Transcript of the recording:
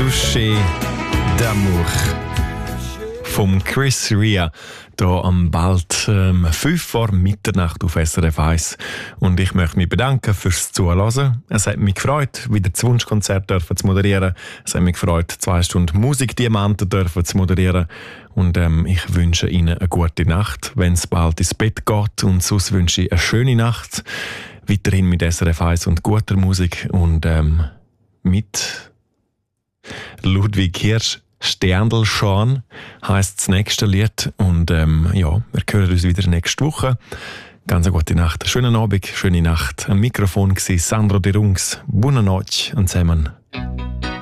Touché d'amour vom Chris Rea hier am bald 5 vor Mitternacht auf SRF 1. Und ich möchte mich bedanken fürs Zuhören. Es hat mich gefreut, wieder das Wunschkonzert dürfen zu moderieren. Es hat mich gefreut, 2 Stunden Musikdiamanten dürfen zu moderieren. Und ich wünsche Ihnen eine gute Nacht, wenn es bald ins Bett geht. Und sonst wünsche ich eine schöne Nacht. Weiterhin mit SRF 1 und guter Musik. Und mit Ludwig Hirsch. Sterndl schon heisst das nächste Lied. Und wir hören uns wieder nächste Woche. Ganz eine gute Nacht. Schönen Abend, schöne Nacht. Am Mikrofon war Sandro De Rungs. Buona notte zusammen.